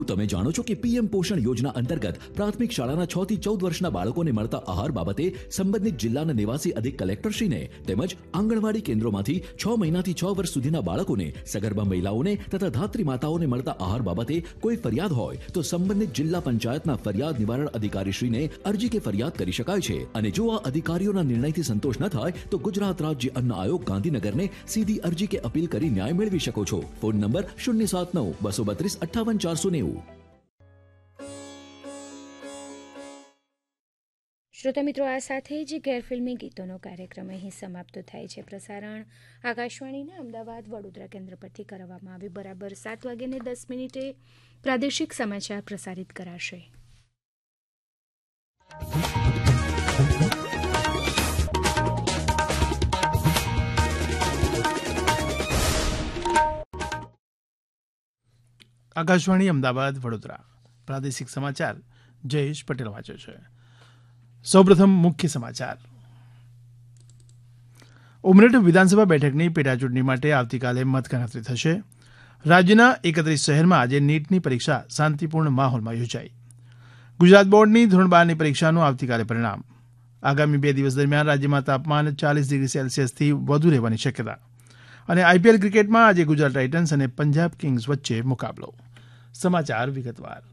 તમે જાણો છો કે પીએમ પોષણ યોજના અંતર્ગત પ્રાથમિક શાળાના 6 થી 14 વર્ષના બાળકોને મળતા આહાર બાબતે સંબંધિત જિલ્લાના નિવાસી અધિક કલેક્ટરશ્રીને તેમજ આંગણવાડી કેન્દ્રોમાંથી 6 મહિનાથી 6 વર્ષ સુધીના બાળકોને, સગર્ભા મહિલાઓને તથા ધાત્રી માતાઓને મળતા આહાર બાબતે કોઈ ફરિયાદ હોય તો સંબંધિત જિલ્લા પંચાયતના ફરિયાદ નિવારણ અધિકારીશ્રીને અરજી કે ફરિયાદ કરી શકાય છે. અને જો આ અધિકારીઓના નિર્ણયથી સંતોષ ન થાય તો ગુજરાત રાજ્ય અન્ન આયોગ ગાંધીનગરને સીધી અરજી કે અપીલ કરી ન્યાય મેળવી શકો છો. Phone number 079-232-58-490. શ્રોતા મિત્રો, આ સાથે જ ગેરફિલ્મી ગીતોનો કાર્યક્રમ અહીં સમાપ્ત થાય છે. પ્રસારણ આકાશવાણીના અમદાવાદ વડોદરા કેન્દ્ર પરથી કરવામાં આવ્યું. બરાબર 7:10 પ્રાદેશિક સમાચાર પ્રસારિત કરાશે. આકાશવાણી અમદાવાદ વડોદરા પ્રાદેશિક સમાચાર જયેશ પટેલ વાંચે છે. સૌપ્રથમ મુખ્ય સમાચાર. ઉમરેઠ વિધાનસભા બેઠકની પેટાચૂંટણી માટે આવતીકાલે મતગણતરી થશે. રાજ્યના 31 શહેરમાં આજે નીટની પરીક્ષા શાંતિપૂર્ણ માહોલમાં યોજાઈ. ગુજરાત બોર્ડની ધોરણ 12ની પરીક્ષાનું આવતીકાલે પરિણામ. આગામી 2 દિવસ દરમિયાન રાજ્યમાં તાપમાન 40 ડિગ્રી સેલ્સિયસથી વધુ રહેવાની શક્યતા. અને આઈપીએલ ક્રિકેટમાં આજે ગુજરાત ટાઇટન્સ અને પંજાબ કિંગ્સ વચ્ચે મુકાબલો. સમાચાર વિગતવાર.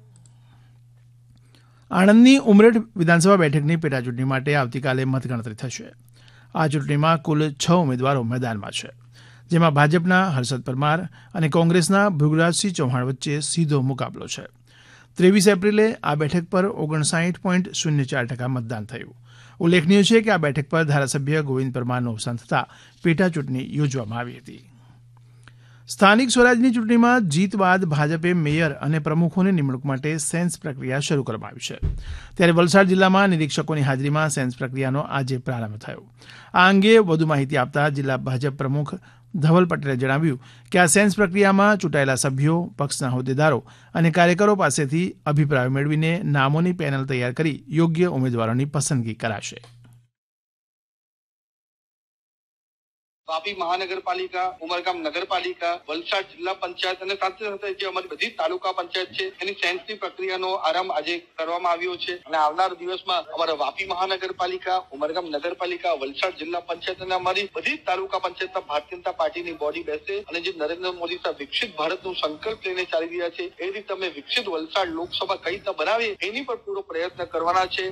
આણંદની ઉમરેઠ વિધાનસભા બેઠકની પેટાચૂંટણી માટે આવતીકાલે મતગણતરી થશે. આ ચૂંટણીમાં કુલ 6 ઉમેદવારો મેદાનમાં છે, જેમાં ભાજપના હર્ષદ પરમાર અને કોંગ્રેસના ભૃગરાજસિંહ ચૌહાણ વચ્ચે સીધો મુકાબલો છે. 23 એપ્રિલે આ બેઠક પર 59.04% મતદાન થયું. ઉલ્લેખનીય છે કે આ બેઠક પર ધારાસભ્ય ગોવિંદ પરમારનું અવસાન થતાં પેટાચૂંટણી યોજવામાં આવી હતી. સ્થાનિક સ્વરાજની ચૂંટણીમાં જીત બાદ ભાજપે મેયર અને પ્રમુખોની નિમણૂક માટે સેન્સ પ્રક્રિયા શરૂ કરવામાં આવી છે. ત્યારે વલસાડ જિલ્લામાં નિરીક્ષકોની હાજરીમાં સેન્સ પ્રક્રિયાનો આજે પ્રારંભ થયો. આ અંગે વધુ માહિતી આપતા જિલ્લા ભાજપ પ્રમુખ ધવલ પટેલે જણાવ્યું કે આ સેન્સ પ્રક્રિયામાં ચૂંટાયેલા સભ્યો, પક્ષના હોદ્દેદારો અને કાર્યકરો પાસેથી અભિપ્રાયો મેળવીને નામોની પેનલ તૈયાર કરી યોગ્ય ઉમેદવારોની પસંદગી કરાશે. વાપી મહાનગરપાલિકા, ઉમરગામ નગરપાલિકા, વલસાડ જિલ્લા પંચાયત અને સાથે સાથે જે અમારી બધી તાલુકા પંચાયત છે એની સેન્સની પ્રક્રિયાનો આરંભ આજે કરવામાં આવ્યો છે. અને આવનાર દિવસમાં અમારા વાપી મહાનગરપાલિકા, ઉમરગામ નગરપાલિકા, વલસાડ જિલ્લા પંચાયત અને અમારી બધી તાલુકા પંચાયતના ભારતીય જનતા પાર્ટીની બોડી બેસે અને જે નરેન્દ્ર મોદી સાહેબ વિકસિત ભારતનું સંકલ્પ લઈને ચાલી રહ્યા છે એ રીતે અમે વિકસિત વલસાડ લોકસભા કઈ રીતે બનાવીએ એની પર પૂરો પ્રયત્ન કરવાના છે.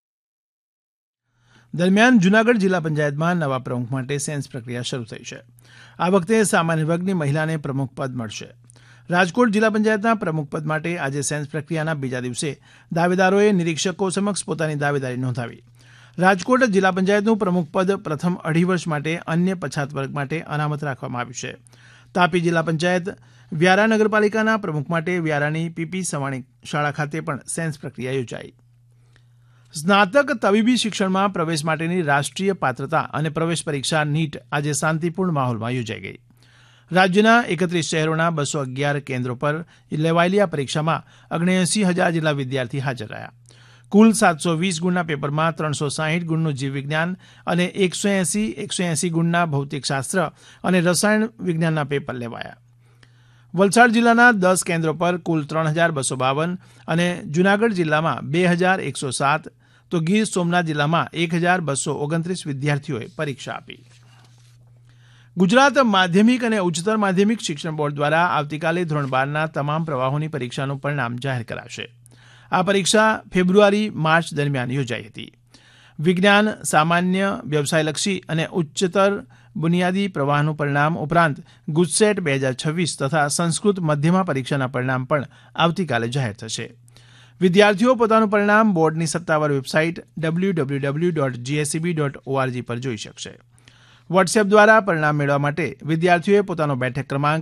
દરમિયાન જૂનાગઢ જિલ્લા પંચાયતમાં નવા પ્રમુખ માટે સેન્સ પ્રક્રિયા શરૂ થઈ છે. આ વખતે સામાન્ય વર્ગની મહિલાને પ્રમુખ પદ મળશે. રાજકોટ જિલ્લા પંચાયતના પ્રમુખ પદ માટે આજે સેન્સ પ્રક્રિયાના બીજા દિવસે દાવેદારોએ નિરીક્ષકો સમક્ષ પોતાની દાવેદારી નોંધાવી. રાજકોટ જિલ્લા પંચાયતનું પ્રમુખ પદ પ્રથમ 2.5 વર્ષ માટે અન્ય પછાત વર્ગ માટે અનામત રાખવામાં આવ્યું છે. તાપી જિલ્લા પંચાયત વ્યારા નગરપાલિકાના પ્રમુખ માટે વ્યારાની પીપી સવાણી શાળા ખાતે પણ સેન્સ પ્રક્રિયા યોજાઈ. સ્નાતક તબીબી શિક્ષણમાં પ્રવેશ માટેની રાષ્ટ્રીય પાત્રતા અને પ્રવેશ પરીક્ષા નીટ આજે શાંતિપૂર્ણ માહોલમાં યોજાઈ ગઈ. રાજ્યના 31 શહેરોના 211 કેન્દ્રો પર લેવાયેલી આ પરીક્ષામાં 79,000 જેટલા વિદ્યાર્થી હાજર રહ્યા. કુલ 720 ગુણના પેપરમાં 360 ગુણનું જીવ વિજ્ઞાન અને 180 ગુણના ભૌતિકશાસ્ત્ર અને રસાયણ વિજ્ઞાનના પેપર લેવાયા. વલસાડ જિલ્લાના 10 કેન્દ્રો પર કુલ 3,252 અને જૂનાગઢ જિલ્લામાં 2,107 તો ગીર સોમનાથ જિલ્લામાં 1,229 વિદ્યાર્થીઓએ પરીક્ષા આપી. ગુજરાત માધ્યમિક અને ઉચ્ચતર માધ્યમિક શિક્ષણ બોર્ડ દ્વારા આવતીકાલે ધોરણ 12ના તમામ પ્રવાહોની પરીક્ષાનું પરિણામ જાહેર કરાશે. આ પરીક્ષા ફેબ્રુઆરી-માર્ચ દરમિયાન યોજાઈ હતી. વિજ્ઞાન, સામાન્ય, વ્યવસાયલક્ષી અને ઉચ્ચતર બુનિયાદી પ્રવાહનું પરિણામ ઉપરાંત ગુજસેટ 2026 તથા સંસ્કૃત મધ્યમા પરીક્ષાના પરિણામ પણ આવતીકાલે જાહેર થશે. વિદ્યાર્થીઓ પોતાનું પરિણામ બોર્ડની સત્તાવાર વેબસાઇટ www.gseb.org પર જોઈ શકશે. વોટ્સએપ દ્વારા પરિણામ મેળવવા માટે વિદ્યાર્થીઓએ પોતાનો બેઠક ક્રમાંક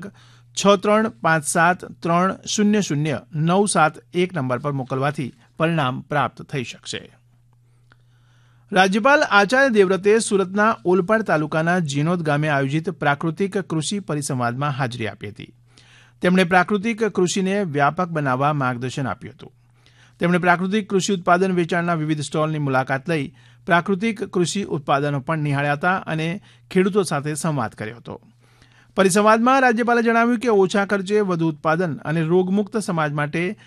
6357300971 નંબર પર મોકલવાથી પરિણામ પ્રાપ્ત થઈ શકશે. રાજ્યપાલ આચાર્ય દેવવ્રતે સુરતના ઓલપાડ તાલુકાના જીનોદ ગામે આયોજિત પ્રાકૃતિક કૃષિ પરિસંવાદમાં હાજરી આપી હતી. તેમણે પ્રાકૃતિક કૃષિને વ્યાપક બનાવવા માર્ગદર્શન આપ્યું હતું. તેમણે પ્રાકૃતિક કૃષિ ઉત્પાદન વેચાણના વિવિધ સ્ટોલની મુલાકાત લઈ પ્રાકૃતિક કૃષિ ઉત્પાદનો પણ નિહાળ્યા હતા અને ખેડૂતો સાથે સંવાદ કર્યો હતો. પરિસંવાદમાં રાજ્યપાલે જણાવ્યું કે ઓછા ખર્ચે વધુ ઉત્પાદન અને રોગમુક્ત સમાજ માટે